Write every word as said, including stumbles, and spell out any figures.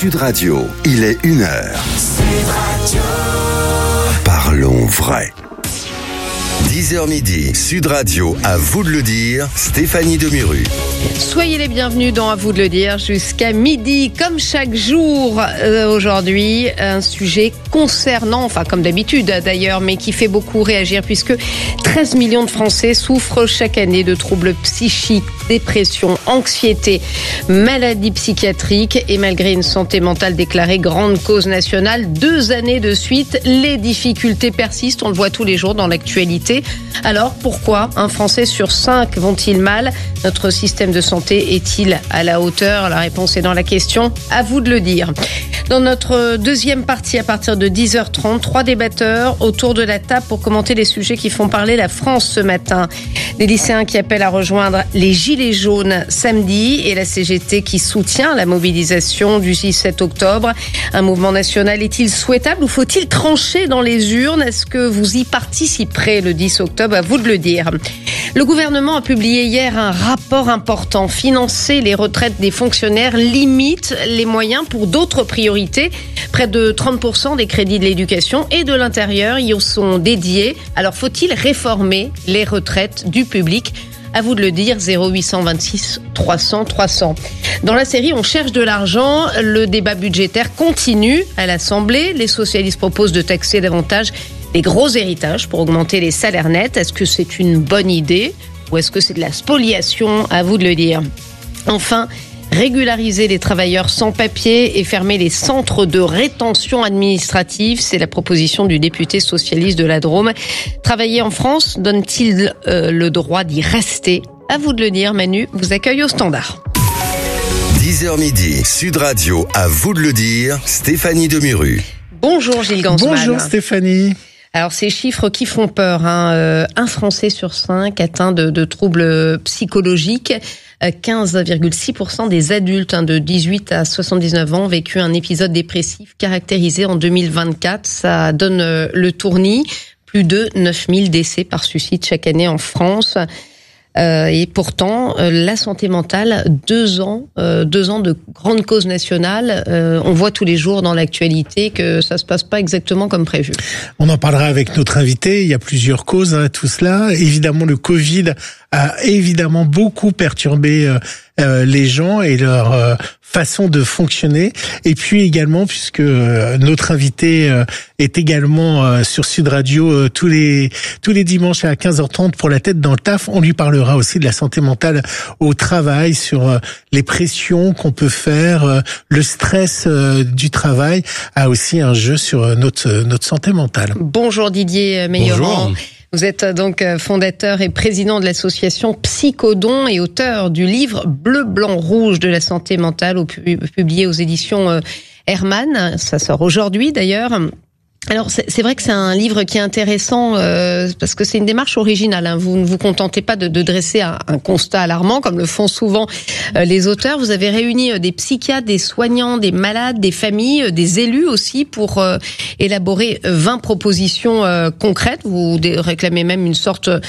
Sud Radio, il est une heure. Sud Radio. Parlons vrai. dix heures midi, Sud Radio, à vous de le dire, Stéphanie Demuru. Soyez les bienvenus dans À vous de le dire jusqu'à midi, comme chaque jour. Euh, aujourd'hui, un sujet concernant, enfin comme d'habitude d'ailleurs, mais qui fait beaucoup réagir puisque treize millions de Français souffrent chaque année de troubles psychiques, dépression, anxiété, maladies psychiatriques et malgré une santé mentale déclarée grande cause nationale, deux années de suite, les difficultés persistent, on le voit tous les jours dans l'actualité. Alors pourquoi un Français sur cinq vont-ils mal ? Notre système de santé est-il à la hauteur ? La réponse est dans la question. À vous de le dire. Dans notre deuxième partie, à partir de dix heures trente, trois débatteurs autour de la table pour commenter les sujets qui font parler la France ce matin. Des lycéens qui appellent à rejoindre les Gilets jaunes samedi et la C G T qui soutient la mobilisation du dix-sept octobre. Un mouvement national est-il souhaitable ou faut-il trancher dans les urnes ? Est-ce que vous y participerez le dix octobre ? À vous de le dire. Le gouvernement a publié hier un rapport important. Financer les retraites des fonctionnaires limite les moyens pour d'autres priorités. Près de trente pour cent des crédits de l'éducation et de l'intérieur y sont dédiés. Alors faut-il réformer les retraites du public ? À vous de le dire, zéro huit cent vingt-six trois cents trois cents. Dans la série, on cherche de l'argent. Le débat budgétaire continue à l'Assemblée. Les socialistes proposent de taxer davantage les gros héritages pour augmenter les salaires nets. Est-ce que c'est une bonne idée ou est-ce que c'est de la spoliation ? À vous de le dire. Enfin, régulariser les travailleurs sans papier et fermer les centres de rétention administrative, c'est la proposition du député socialiste de la Drôme. Travailler en France donne-t-il euh, le droit d'y rester ? À vous de le dire, Manu vous accueille au standard. dix heures midi, Sud Radio, à vous de le dire, Stéphanie Demuru. Bonjour Gilles Gansman. Bonjour Stéphanie. Alors ces chiffres qui font peur, hein. euh, un Français sur cinq atteint de, de troubles psychologiques, euh, quinze virgule six pour cent des adultes hein, de dix-huit à soixante-dix-neuf ans ont vécu un épisode dépressif caractérisé en deux mille vingt-quatre. Ça donne euh, le tournis, plus de neuf mille décès par suicide chaque année en France. Euh, et pourtant, euh, la santé mentale, deux ans, euh, deux ans de grande cause nationale, euh, on voit tous les jours dans l'actualité que ça se passe pas exactement comme prévu. On en parlera avec notre invité. Il y a plusieurs causes à tout cela. Évidemment, le Covid a évidemment beaucoup perturbé euh, euh, les gens et leur euh, façon de fonctionner. Et puis également, puisque euh, notre invité euh, est également euh, sur Sud Radio euh, tous les tous les dimanches à quinze heures trente pour la tête dans le taf, on lui parlera aussi de la santé mentale au travail, sur euh, les pressions qu'on peut faire, euh, le stress euh, du travail, a aussi un jeu sur euh, notre notre santé mentale. Bonjour Didier Meilleran. Bonjour. Vous êtes donc fondateur et président de l'association Psychodon et auteur du livre Bleu, Blanc, Rouge de la santé mentale, publié aux éditions Hermann. Ça sort aujourd'hui d'ailleurs. Alors c'est, c'est vrai que c'est un livre qui est intéressant euh, parce que c'est une démarche originale. Hein. Vous ne vous contentez pas de, de dresser un, un constat alarmant comme le font souvent euh, les auteurs. Vous avez réuni euh, des psychiatres, des soignants, des malades, des familles, euh, des élus aussi pour euh, élaborer vingt propositions euh, concrètes. Vous réclamez même une sorte